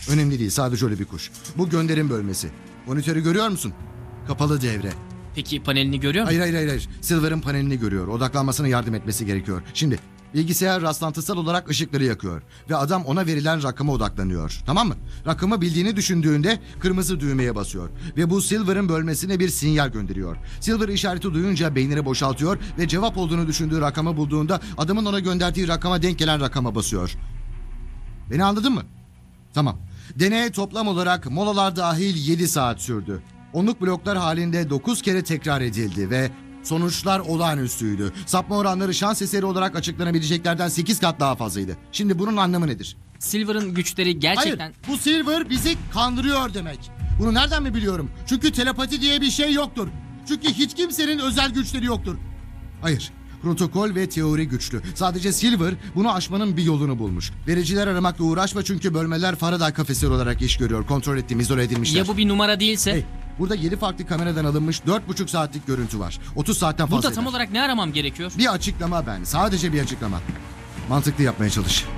Önemli değil, sadece öyle bir kuş. Bu gönderim bölmesi. Monitörü görüyor musun? Kapalı devre. Peki panelini görüyor musun? Hayır. Silver'ın panelini görüyor. Odaklanmasına yardım etmesi gerekiyor. Şimdi bilgisayar rastlantısal olarak ışıkları yakıyor. Ve adam ona verilen rakama odaklanıyor. Tamam mı? Rakamı bildiğini düşündüğünde kırmızı düğmeye basıyor. Ve bu Silver'ın bölmesine bir sinyal gönderiyor. Silver işareti duyunca beynini boşaltıyor ve cevap olduğunu düşündüğü rakamı bulduğunda adamın ona gönderdiği rakama denk gelen rakama basıyor. Beni anladın mı? Tamam. Deney toplam olarak molalar dahil 7 saat sürdü. Onluk bloklar halinde 9 kere tekrar edildi ve sonuçlar olağanüstüydü. Sapma oranları şans eseri olarak açıklanabileceklerden 8 kat daha fazlaydı. Şimdi bunun anlamı nedir? Silver'ın güçleri gerçekten... Hayır, bu Silver bizi kandırıyor demek. Bunu nereden mi biliyorum? Çünkü telepati diye bir şey yoktur. Çünkü hiç kimsenin özel güçleri yoktur. Hayır, protokol ve teori güçlü. Sadece Silver bunu aşmanın bir yolunu bulmuş. Vericiler aramakla uğraşma çünkü bölmeler Faraday kafesleri olarak iş görüyor. Kontrol ettiğim, izole edilmişler. Ya bu bir numara değilse? Hey, burada 7 farklı kameradan alınmış 4,5 saatlik görüntü var. 30 saatten fazla Burada tam eder. olarak ne aramam gerekiyor? Bir açıklama ben. Sadece bir açıklama. Mantıklı yapmaya çalış.